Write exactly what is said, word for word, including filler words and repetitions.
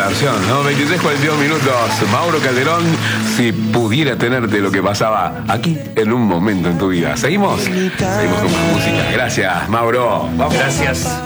canción, ¿no? veintitrés cuarenta y dos minutos. Mauro Calderón, si pudiera tenerte lo que pasaba aquí en un momento en tu vida. ¿Seguimos? Seguimos con más música. Gracias, Mauro. Vamos. Gracias.